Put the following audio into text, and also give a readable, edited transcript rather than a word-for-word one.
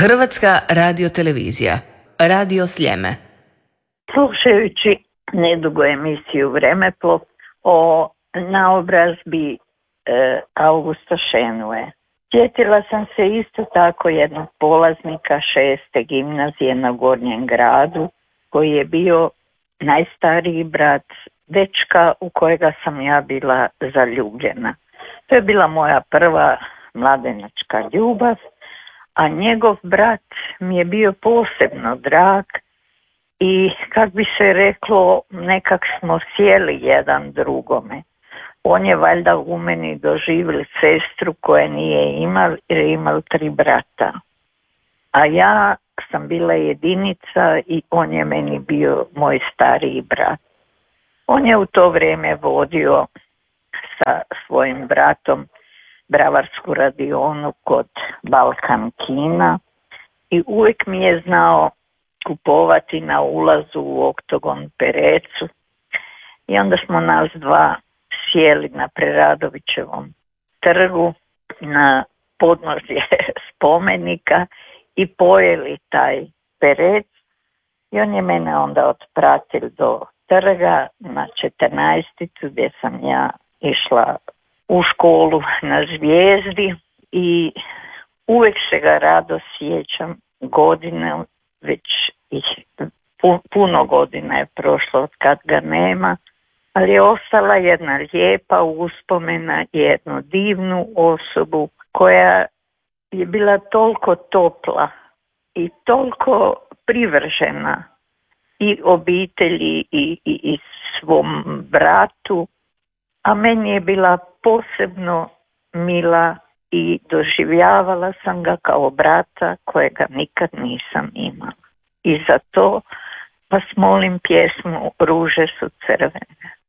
Hrvatska radiotelevizija, Radio Sljeme. Slušajući nedugo emisiju Vremeplov o naobrazbi Augusta Šenue, sjetila sam se isto tako jednog polaznika 6. gimnazije na Gornjem gradu, koji je bio najstariji brat dečka u kojega sam ja bila zaljubljena. To je bila moja prva mladenačka ljubav, a njegov brat mi je bio posebno drag i, kak bi se reklo, nekak smo sjeli jedan drugome. On je valjda u meni doživio sestru koje nije imao jer je imao 3 brata. A ja sam bila jedinica i on je meni bio moj stariji brat. On je u to vrijeme vodio sa svojim bratom bravarsku radionu kod Balkan kina i uvijek mi je znao kupovati na ulazu u Oktogon Perecu. I onda smo nas dva sjeli na Preradovićevom trgu na podnožje spomenika i pojeli taj perec. I on je mene onda otpratio do trga na 14. gdje sam ja išla u školu na Zvijezdi i uvijek se ga rado sjećam. Godine, već puno godina je prošlo od kad ga nema, ali je ostala jedna lijepa uspomena, jednu divnu osobu koja je bila toliko topla i toliko privržena i obitelji i svom bratu, a meni je bila posebno mila i doživljavala sam ga kao brata kojega nikad nisam imala. I zato vas molim pjesmu Ruže su crvene.